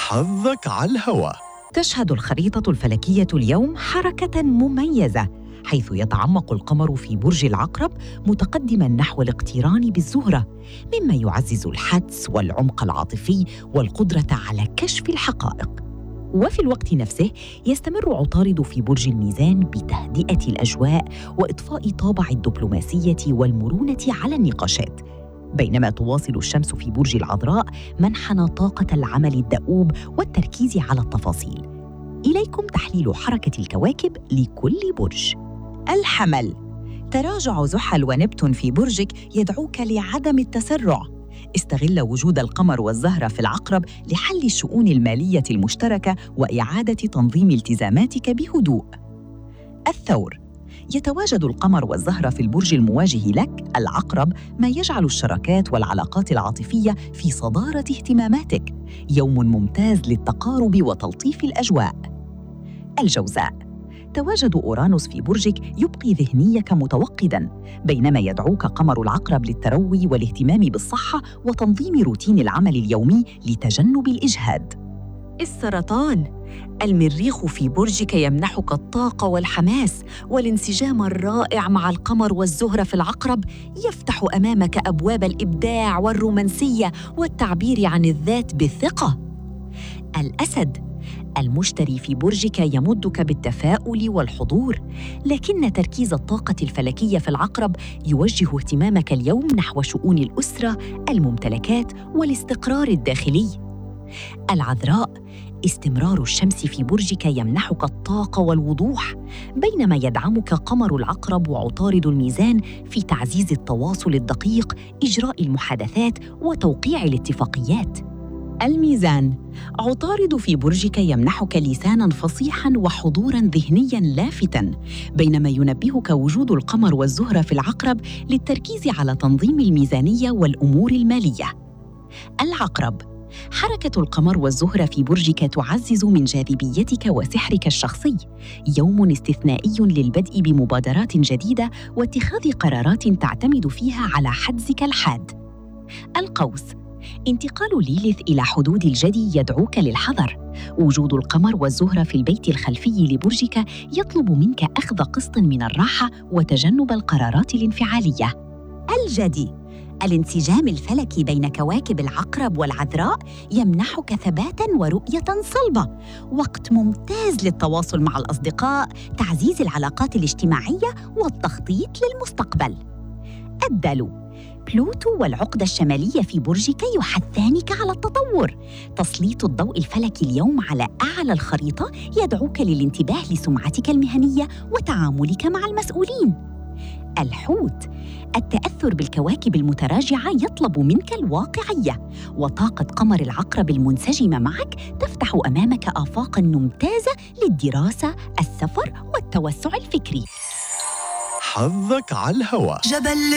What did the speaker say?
حظك على الهوا. تشهد الخريطة الفلكية اليوم حركة مميزة، حيث يتعمق القمر في برج العقرب متقدماً نحو الاقتران بالزهرة، مما يعزز الحدس والعمق العاطفي والقدرة على كشف الحقائق. وفي الوقت نفسه يستمر عطارد في برج الميزان بتهدئة الأجواء وإضفاء طابع الدبلوماسية والمرونة على النقاشات، بينما تواصل الشمس في برج العذراء منحنى طاقة العمل الدؤوب والتركيز على التفاصيل. إليكم تحليل حركة الكواكب لكل برج. الحمل، تراجع زحل ونبتون في برجك يدعوك لعدم التسرع. استغل وجود القمر والزهرة في العقرب لحل الشؤون المالية المشتركة وإعادة تنظيم التزاماتك بهدوء. الثور، يتواجد القمر والزهرة في البرج المواجه لك العقرب، ما يجعل الشراكات والعلاقات العاطفية في صدارة اهتماماتك. يوم ممتاز للتقارب وتلطيف الأجواء. الجوزاء، تواجد أورانوس في برجك يبقي ذهنيك متوقداً، بينما يدعوك قمر العقرب للتروي والاهتمام بالصحة وتنظيم روتين العمل اليومي لتجنب الإجهاد. السرطان، المريخ في برجك يمنحك الطاقة والحماس، والانسجام الرائع مع القمر والزهرة في العقرب يفتح أمامك أبواب الإبداع والرومانسية والتعبير عن الذات بثقة. الأسد، المشتري في برجك يمدك بالتفاؤل والحضور، لكن تركيز الطاقة الفلكية في العقرب يوجه اهتمامك اليوم نحو شؤون الأسرة، الممتلكات والاستقرار الداخلي. العذراء، استمرار الشمس في برجك يمنحك الطاقة والوضوح، بينما يدعمك قمر العقرب وعطارد الميزان في تعزيز التواصل الدقيق، إجراء المحادثات وتوقيع الاتفاقيات. الميزان، عطارد في برجك يمنحك لساناً فصيحاً وحضوراً ذهنياً لافتاً، بينما ينبهك وجود القمر والزهرة في العقرب للتركيز على تنظيم الميزانية والأمور المالية. العقرب، حركة القمر والزهرة في برجك تعزز من جاذبيتك وسحرك الشخصي. يوم استثنائي للبدء بمبادرات جديدة واتخاذ قرارات تعتمد فيها على حدسك الحاد. القوس، انتقال ليليث إلى حدود الجدي يدعوك للحذر. وجود القمر والزهرة في البيت الخلفي لبرجك يطلب منك أخذ قسط من الراحة وتجنب القرارات الانفعالية. الجدي، الانسجام الفلكي بين كواكب العقرب والعذراء يمنحك ثباتاً ورؤية صلبة، وقت ممتاز للتواصل مع الأصدقاء، تعزيز العلاقات الاجتماعية والتخطيط للمستقبل. الدلو، بلوتو والعقدة الشمالية في برجك يحثانك على التطور. تسليط الضوء الفلكي اليوم على أعلى الخريطة يدعوك للانتباه لسمعتك المهنية وتعاملك مع المسؤولين. الحوت، التأثر بالكواكب المتراجعة يطلب منك الواقعية، وطاقة قمر العقرب المنسجمة معك تفتح أمامك آفاقاً ممتازة للدراسة، السفر والتوسع الفكري. حظك على الهوا. جبل